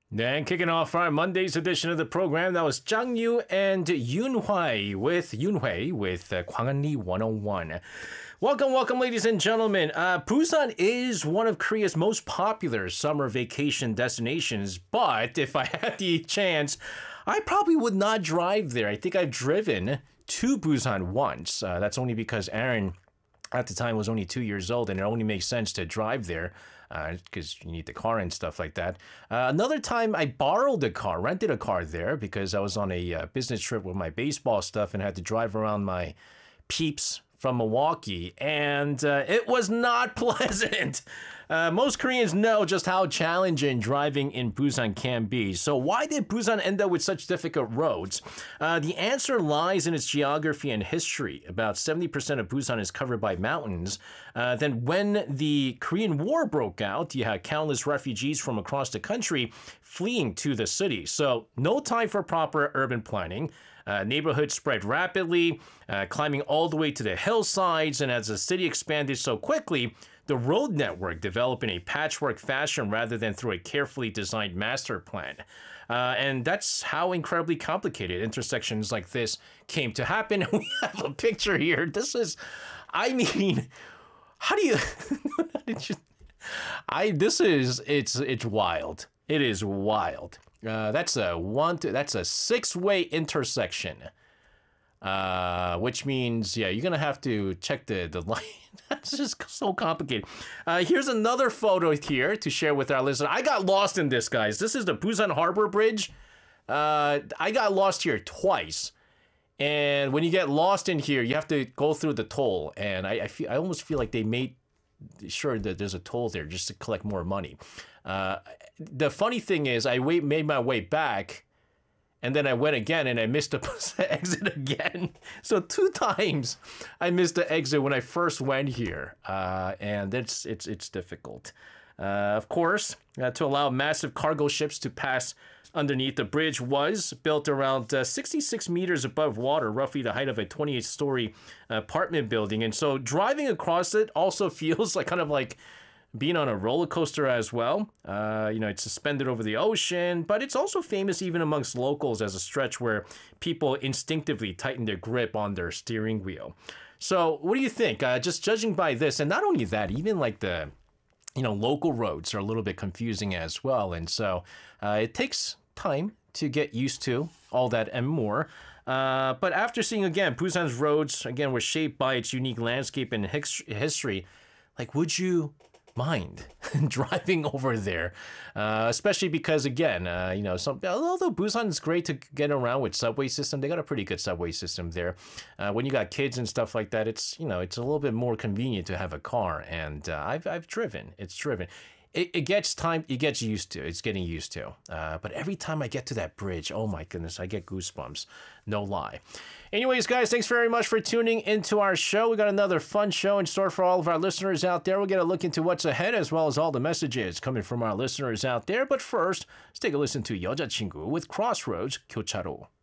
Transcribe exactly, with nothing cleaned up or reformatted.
Then kicking off our Monday's edition of the program, that was Zhang Yu and Yoon Hui with Yoon Hui with uh, Gwanghwaneori one oh one. Welcome, welcome, ladies and gentlemen. Uh, Busan is one of Korea's most popular summer vacation destinations, but if I had the chance, I probably would not drive there. I think I've driven to Busan once. Uh, that's only because Aaron at the time was only two years old, and it only makes sense to drive there because uh, you need the car and stuff like that. Uh, another time I borrowed a car, rented a car there because I was on a uh, business trip with my baseball stuff and had to drive around my peeps from Milwaukee, and uh, it was not pleasant. Uh, most Koreans know just how challenging driving in Busan can be. So why did Busan end up with such difficult roads? Uh, the answer lies in its geography and history. About seventy percent of Busan is covered by mountains. Uh, then when the Korean War broke out, you had countless refugees from across the country fleeing to the city. So no time for proper urban planning. Uh, neighborhoods spread rapidly, uh, climbing all the way to the hillsides, and as the city expanded so quickly, the road network developed in a patchwork fashion rather than through a carefully designed master plan. Uh, and that's how incredibly complicated intersections like this came to happen. And we have a picture here. This is, I mean, how do you, how did you I, this is, it's, it's wild. It is wild. Uh, that's a one, two, that's a six-way intersection, uh, which means, yeah, you're going to have to check the, the line. That's just so complicated. Uh, here's another photo here to share with our listeners. I got lost in this, guys. This is the Busan Harbor Bridge. Uh, I got lost here twice. And when you get lost in here, you have to go through the toll. And I, I, feel, I almost feel like they made sure that there's a toll there just to collect more money. Uh, the funny thing is I wait, made my way back and then I went again and I missed the exit again. So two times I missed the exit when I first went here. Uh, and it's, it's, it's difficult. Uh, of course, uh, to allow massive cargo ships to pass underneath the bridge was built around uh, sixty-six meters above water, roughly the height of a twenty-eight story apartment building. And so driving across it also feels like kind of like being on a roller coaster as well. Uh, you know, it's suspended over the ocean, but it's also famous even amongst locals as a stretch where people instinctively tighten their grip on their steering wheel. So what do you think? Uh, just judging by this, and not only that, even like the you know, local roads are a little bit confusing as well. And so uh, it takes time to get used to all that and more. Uh, but after seeing, again, Busan's roads, again, were shaped by its unique landscape and his history, like, would you mind driving over there? Uh, especially because, again, uh, you know, some, although Busan is great to get around with subway system, they got a pretty good subway system there. Uh, when you got kids and stuff like that, it's, you know, it's a little bit more convenient to have a car. And uh, I've, I've driven, it's driven. It, it gets time, it gets used to, it's getting used to. Uh, but every time I get to that bridge, oh my goodness, I get goosebumps. No lie. Anyways, guys, thanks very much for tuning into our show. We got another fun show in store for all of our listeners out there. We'll get a look into what's ahead as well as all the messages coming from our listeners out there. But first, let's take a listen to 여자친구 with Crossroads 교차로.